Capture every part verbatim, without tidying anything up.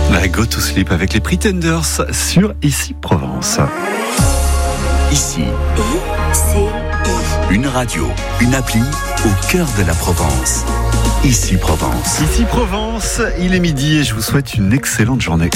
La Go to Sleep avec les Pretenders sur Ici Provence. Ici, I C I. une radio, une appli au cœur de la Provence. Ici Provence. Ici Provence, il est midi et je vous souhaite une excellente journée.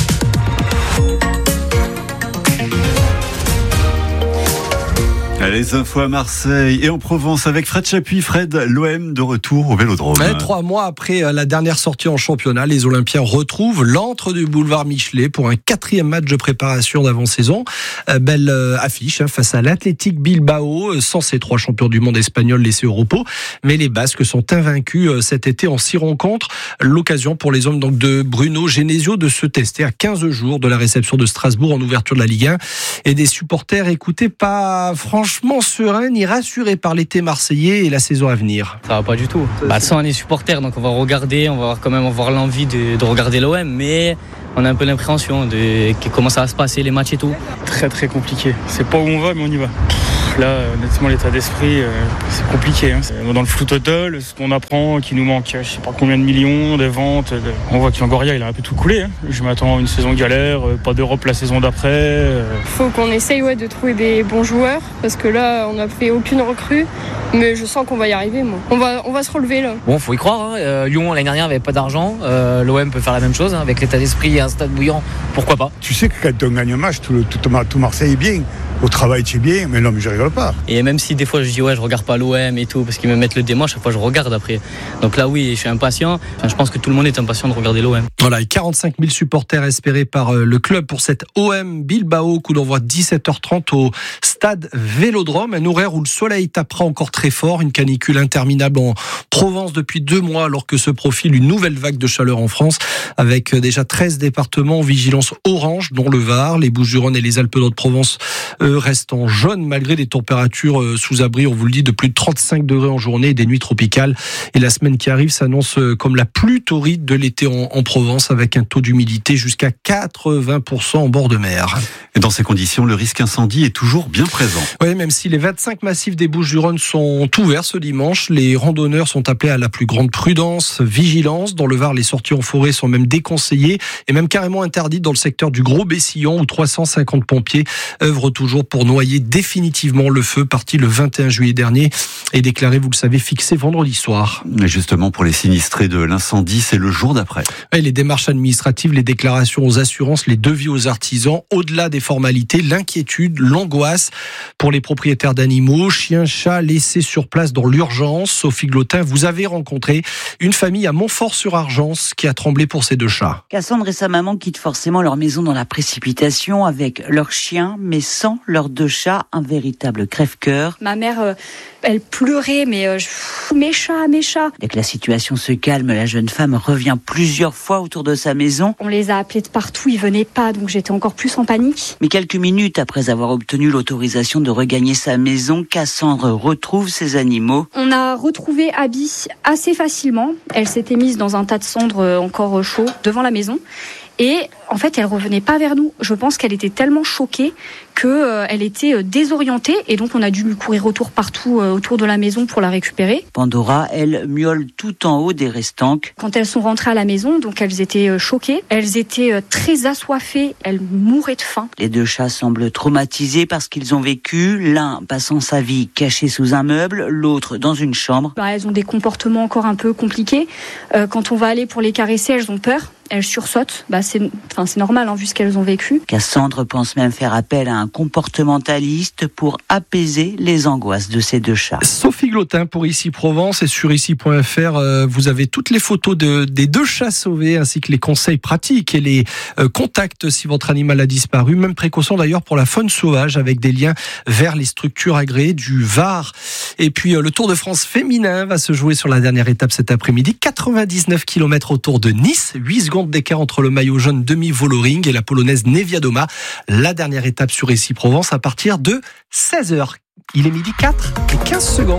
Les infos à Marseille et en Provence avec Fred Chapuis. Fred, l'O M de retour au Vélodrome. Ouais, trois mois après la dernière sortie en championnat, les Olympiens retrouvent l'antre du boulevard Michelet pour un quatrième match de préparation d'avant-saison. Euh, belle euh, affiche hein, face à l'Athletic Bilbao, censé trois champions du monde espagnol laissés au repos. Mais les Basques sont invaincus euh, cet été en six rencontres. L'occasion pour les hommes donc de Bruno Genesio de se tester à quinze jours de la réception de Strasbourg en ouverture de la Ligue un. Et des supporters écoutés pas franchement serein ni rassuré par l'été marseillais et la saison à venir. Ça va pas du tout. Bah, sans on est supporters, donc on va regarder, on va avoir quand même avoir l'envie de, de regarder l'O M, mais on a un peu l'appréhension de comment ça va se passer, les matchs et tout. Très très compliqué. C'est pas où on va, mais on y va. Là, honnêtement, l'état d'esprit, euh, c'est compliqué. Hein. C'est dans le flou total, ce qu'on apprend, qu'il nous manque, je sais pas combien de millions, de ventes. De... On voit qu'Angoria, il a un peu tout coulé. Hein. Je m'attends à une saison galère, euh, pas d'Europe la saison d'après. Euh... Faut qu'on essaye ouais, de trouver des bons joueurs, parce que là, on n'a fait aucune recrue. Mais je sens qu'on va y arriver, moi. On va, on va se relever, là. Bon, faut y croire. Hein. Euh, Lyon, l'année dernière, avait pas d'argent. Euh, L'O M peut faire la même chose, hein, avec l'état d'esprit et un stade bouillant. Pourquoi pas ? Tu sais que quand on gagne un match, tout, le, tout, tout Marseille est bien. Au travail, tu es bien, mais non, mais je rigole pas. Et même si des fois je dis ouais, je regarde pas l'O M et tout, parce qu'ils me mettent le démo, à chaque fois je regarde après. Donc là, oui, je suis impatient. Enfin, je pense que tout le monde est impatient de regarder l'O M. Voilà, et quarante-cinq mille supporters espérés par le club pour cette O M Bilbao, coup d'envoi dix-sept heures trente au stade Vélodrome. Un horaire où le soleil tapera encore très fort, une canicule interminable en Provence depuis deux mois, alors que se profile une nouvelle vague de chaleur en France, avec déjà treize départements en vigilance orange, dont le Var, les Bouches-du-Rhône et les Alpes-de-Haute-Provence eux, restent en jaune, malgré des températures sous abri, on vous le dit, de plus de trente-cinq degrés en journée et des nuits tropicales. Et la semaine qui arrive s'annonce comme la plus torride de l'été en, en Provence, avec un taux d'humidité jusqu'à quatre-vingts pour cent en bord de mer. Et dans ces conditions, le risque incendie est toujours bien présent. Oui, même si les vingt-cinq massifs des Bouches-du-Rhône sont ouverts ce dimanche, les randonneurs sont appelés à la plus grande prudence, vigilance. Dans le Var, les sorties en forêt sont même déconseillées et même carrément interdites dans le secteur du Gros-Bessillon, où trois cent cinquante pompiers œuvrent toujours pour noyer définitivement le feu, parti le vingt et un juillet dernier et déclaré, vous le savez, fixé vendredi soir. Et justement, pour les sinistrés de l'incendie, c'est le jour d'après. Et les démarches administratives, les déclarations aux assurances, les devis aux artisans, au-delà des formalités, l'inquiétude, l'angoisse pour les propriétaires d'animaux, chiens, chats laissés sur place dans l'urgence. Sophie Glotin, vous avez rencontré une famille à Montfort-sur-Argence qui a tremblé pour ses deux chats. Cassandre et sa maman quittent forcément leur maison dans la précipitation avec leurs chiens, mais sans leurs deux chats, un véritable crève-cœur. Ma mère, euh, elle pleurait, mais euh, je... mes chats, mes chats. Dès que la situation se calme, la jeune femme revient plusieurs fois autour de sa maison. On les a appelés de partout, ils venaient pas, donc j'étais encore plus en panique. Mais quelques minutes après avoir obtenu l'autorisation de regagner sa maison, Cassandre retrouve ses animaux. On a retrouvé Abby assez facilement. Elle s'était mise dans un tas de cendres encore chaud devant la maison. Et en fait, elle revenait pas vers nous. Je pense qu'elle était tellement choquée qu'elle euh, était désorientée. Et donc, on a dû lui courir autour partout euh, autour de la maison pour la récupérer. Pandora, elle, miaule tout en haut des restanques. Quand elles sont rentrées à la maison, donc elles étaient euh, choquées. Elles étaient euh, très assoiffées. Elles mouraient de faim. Les deux chats semblent traumatisés parce qu'ils ont vécu, l'un passant sa vie caché sous un meuble, l'autre dans une chambre. Bah, elles ont des comportements encore un peu compliqués. Euh, quand on va aller pour les caresser, elles ont peur. Elles sursautent, bah c'est, enfin c'est normal hein, vu ce qu'elles ont vécu. Cassandre pense même faire appel à un comportementaliste pour apaiser les angoisses de ces deux chats. Sophie Glotin pour Ici Provence et sur ici point f r, euh, vous avez toutes les photos de, des deux chats sauvés ainsi que les conseils pratiques et les euh, contacts si votre animal a disparu. Même précaution d'ailleurs pour la faune sauvage avec des liens vers les structures agréées du Var. Et puis euh, le Tour de France féminin va se jouer sur la dernière étape cet après-midi. quatre-vingt-dix-neuf kilomètres autour de Nice, huit secondes d'écart entre le maillot jaune demi-Voloring et la polonaise Neviadoma. La dernière étape sur Ici Provence à partir de seize heures. Il est midi quatre et quinze secondes.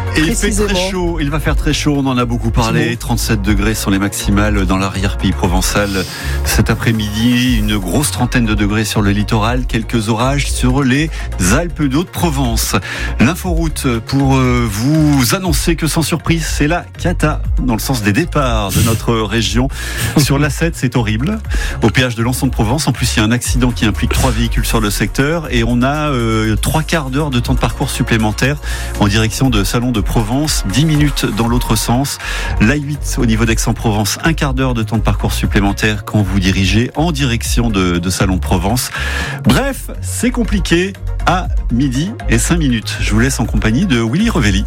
Et il fait très chaud, il va faire très chaud, on en a beaucoup parlé. trente-sept degrés sont les maximales dans l'arrière-pays provençal. Cet après-midi, une grosse trentaine de degrés sur le littoral, quelques orages sur les Alpes d'Haute-Provence. L'inforoute pour vous annoncer que sans surprise, c'est la cata dans le sens des départs de notre région. Sur l'A sept, c'est horrible. Au péage de Lançon-de-Provence, en plus, il y a un accident qui implique trois véhicules sur le secteur et on a euh, trois quarts d'heure de temps de parcours supplémentaire en direction de Salon de Provence, dix minutes dans l'autre sens. L'A huit au niveau d'Aix-en-Provence, un quart d'heure de temps de parcours supplémentaire quand vous dirigez en direction de, de Salon de Provence. Bref, c'est compliqué à midi et cinq minutes. Je vous laisse en compagnie de Willy Revelli.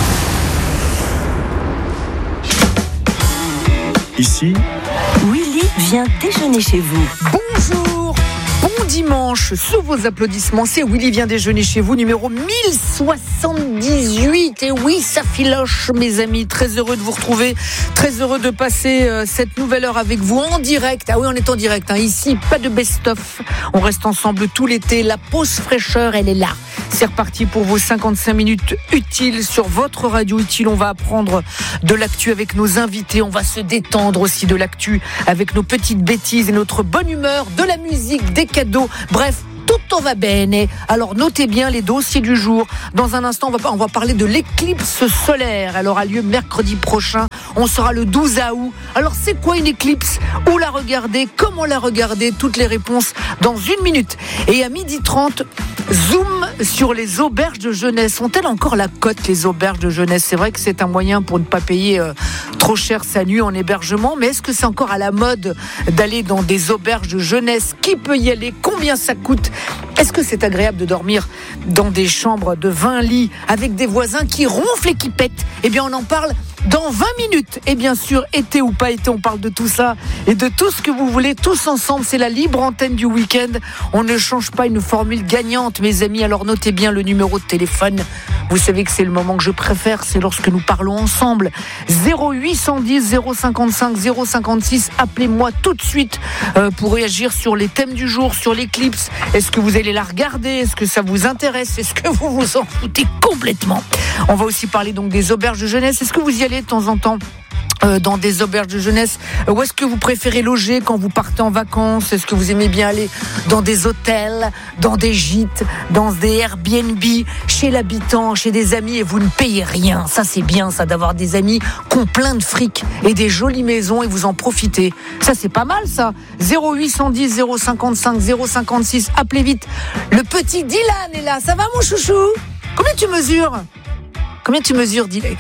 Ici, Willy vient déjeuner chez vous. Bonjour, bon dimanche, sous vos applaudissements, c'est Willy vient déjeuner chez vous, numéro mille soixante-dix-huit. Et oui, ça filoche mes amis, très heureux de vous retrouver, très heureux de passer euh, cette nouvelle heure avec vous en direct. Ah oui, on est en direct, hein. Ici, pas de best-of, on reste ensemble tout l'été, la pause fraîcheur, elle est là. C'est reparti pour vos cinquante-cinq minutes utiles sur votre radio utile. On va apprendre de l'actu avec nos invités. On va se détendre aussi de l'actu avec nos petites bêtises et notre bonne humeur, de la musique, des cadeaux. Bref, tout va bene. Alors notez bien les dossiers du jour. Dans un instant, on va, on va parler de l'éclipse solaire. Elle aura lieu mercredi prochain. On sera le douze août. Alors c'est quoi une éclipse? Où la regarder? Comment la regarder? Toutes les réponses dans une minute. Et à midi trente, zoom sur les auberges de jeunesse. Ont-elles encore la cote, les auberges de jeunesse? C'est vrai que c'est un moyen pour ne pas payer euh, trop cher sa nuit en hébergement. Mais est-ce que c'est encore à la mode d'aller dans des auberges de jeunesse? Qui peut y aller? Combien ça coûte? Est-ce que c'est agréable de dormir dans des chambres de vingt lits avec des voisins qui ronflent et qui pètent? Eh bien, on en parle dans vingt minutes. Et bien sûr, été ou pas été, on parle de tout ça et de tout ce que vous voulez, tous ensemble. C'est la libre antenne du week-end. On ne change pas une formule gagnante, mes amis. Alors notez bien le numéro de téléphone. Vous savez que c'est le moment que je préfère, c'est lorsque nous parlons ensemble. zéro huit cent dix, zéro cinquante-cinq, zéro cinquante-six. Appelez-moi tout de suite euh, pour réagir sur les thèmes du jour, sur l'éclipse. Est-ce que vous allez la regarder? Est-ce que ça vous intéresse? Est-ce que vous vous en foutez complètement? On va aussi parler donc des auberges de jeunesse. Est-ce que vous y allez de temps en temps euh, dans des auberges de jeunesse? Où est-ce que vous préférez loger quand vous partez en vacances? Est-ce que vous aimez bien aller dans des hôtels, dans des gîtes, dans des Airbnb, chez l'habitant, chez des amis et vous ne payez rien? Ça c'est bien ça, d'avoir des amis qui ont plein de fric et des jolies maisons et vous en profitez. Ça c'est pas mal ça. zéro huit cent dix, zéro cinquante-cinq, zéro cinquante-six. Appelez vite. Le petit Dylan est là. Ça va mon chouchou? Combien tu mesures? Combien tu mesures, Dylan?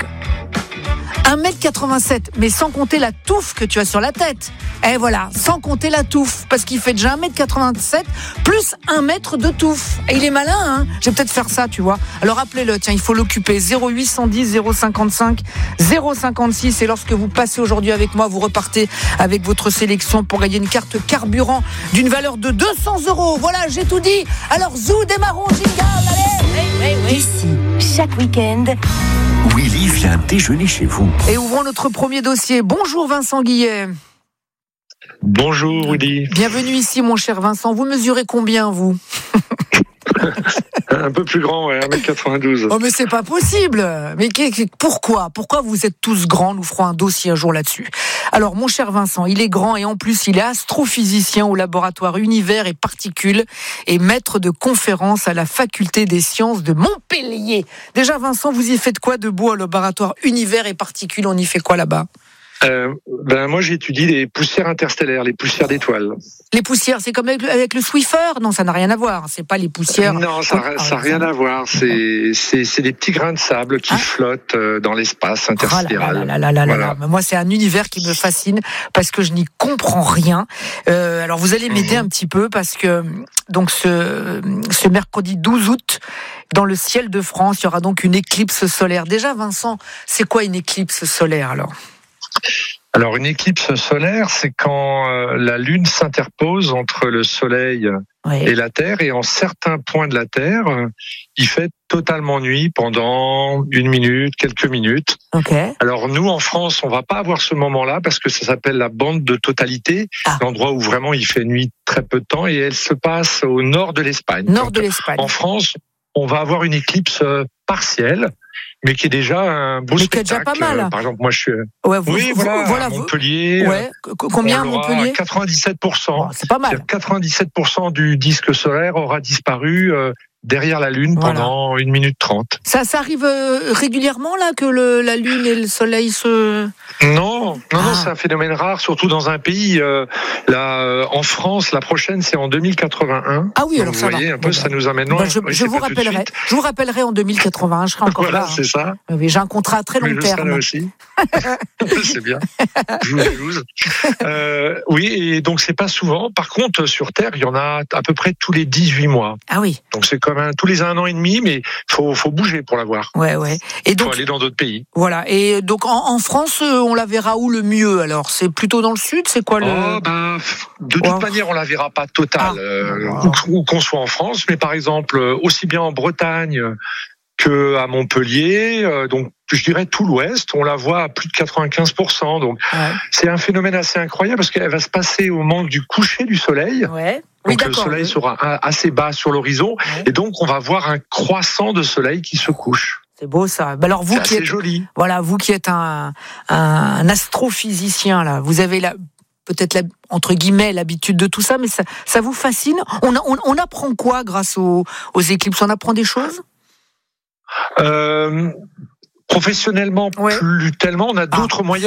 un mètre quatre-vingt-sept, mais sans compter la touffe que tu as sur la tête. Et voilà, sans compter la touffe, parce qu'il fait déjà un mètre quatre-vingt-sept, plus un mètre de touffe. Et il est malin, hein? Je vais peut-être faire ça, tu vois. Alors appelez-le, tiens, il faut l'occuper. zéro huit cent dix, zéro cinquante-cinq, zéro cinquante-six. Et lorsque vous passez aujourd'hui avec moi, vous repartez avec votre sélection pour gagner une carte carburant d'une valeur de deux cents euros. Voilà, j'ai tout dit. Alors, zou, démarrons, jingle, allez! Oui, oui, oui. Ici, chaque week-end, Willy vient déjeuner chez vous. Et ouvrons notre premier dossier. Bonjour Vincent Guillet. Bonjour Willy. Bienvenue ici mon cher Vincent. Vous mesurez combien vous? Un peu plus grand, ouais, un mètre quatre-vingt-douze. Oh mais c'est pas possible. Mais pourquoi Pourquoi vous êtes tous grands? Nous ferons un dossier un jour là-dessus. Alors mon cher Vincent, il est grand et en plus il est astrophysicien au laboratoire Univers et Particules et maître de conférence à la faculté des sciences de Montpellier. Déjà Vincent, vous y faites quoi de beau au laboratoire Univers et Particules? On y fait quoi là-bas? Euh, ben moi j'étudie les poussières interstellaires, les poussières d'étoiles. Les poussières, c'est comme avec le, avec le Swiffer? Non, ça n'a rien à voir. C'est pas les poussières. Non, ça n'a ah, rien à voir. C'est c'est c'est des petits grains de sable qui ah. flottent dans l'espace intersidéral. Ah là là là là voilà. là. Moi, c'est un univers qui me fascine parce que je n'y comprends rien. Euh, alors, vous allez m'aider mmh. un petit peu parce que donc ce ce mercredi douze août, dans le ciel de France, il y aura donc une éclipse solaire. Déjà, Vincent, c'est quoi une éclipse solaire alors? Alors une éclipse solaire, c'est quand euh, la Lune s'interpose entre le Soleil oui. et la Terre, et en certains points de la Terre, euh, il fait totalement nuit pendant une minute, quelques minutes. Okay. Alors nous, en France, on va pas avoir ce moment-là parce que ça s'appelle la bande de totalité, ah. l'endroit où vraiment il fait nuit très peu de temps, et elle se passe au nord de l'Espagne. Nord Donc, de l'Espagne. En France, on va avoir une éclipse partielle. mais qui est déjà un beau mais spectacle. Qui est déjà pas mal. Euh, par exemple, moi je suis. Ouais, vous, oui, vous, voilà, voilà, à Montpellier. Ouais. Combien à Montpellier? quatre-vingt-dix-sept pour cent. Oh, c'est pas mal. quatre-vingt-dix-sept pour cent du disque solaire aura disparu euh, derrière la Lune voilà. pendant une minute trente. Ça, ça arrive euh, régulièrement là que le, la Lune et le Soleil se. Non, non, ah. non, c'est un phénomène rare, surtout dans un pays. Euh, là, euh, en France, la prochaine, c'est en deux mille quatre-vingt-un. Ah oui, alors vous ça voyez, va. un peu, bon, ça nous amène loin. Bah, je, oui, je vous rappellerai. Je vous rappellerai en deux mille quatre-vingt-un. Je serai encore voilà, là. c'est ça. Oui, j'ai un contrat à très long Mais je terme. serai là aussi. C'est bien. Je vous jalouse. Euh, oui, et donc c'est pas souvent. Par contre, sur Terre, il y en a à peu près tous les dix-huit mois. Ah oui. Donc c'est comme un, tous les un an et demi, mais faut faut bouger pour la voir. Ouais, ouais. Et donc faut aller dans d'autres pays. Voilà. Et donc en, en France, on la verra où le mieux alors? C'est plutôt dans le sud? C'est quoi le? Oh, ben, de toute oh. manière, on la verra pas totale, ah. euh, où, où qu'on soit en France, mais par exemple aussi bien en Bretagne que à Montpellier, euh, donc je dirais tout l'Ouest, on la voit à plus de quatre-vingt-quinze pour cent. Donc ouais. c'est un phénomène assez incroyable parce qu'elle va se passer au moment du coucher du soleil. Ouais. Donc oui, le soleil oui. sera assez bas sur l'horizon ouais. et donc on va voir un croissant de soleil qui se couche. C'est beau ça. Alors vous c'est qui assez êtes joli. Voilà, vous qui êtes un, un, un astrophysicien là, vous avez la peut-être la, entre guillemets l'habitude de tout ça, mais ça, ça vous fascine. On, on, on apprend quoi grâce aux, aux éclipses? On apprend des choses? Euh, professionnellement, ouais. plus tellement. On a d'autres ah. moyens.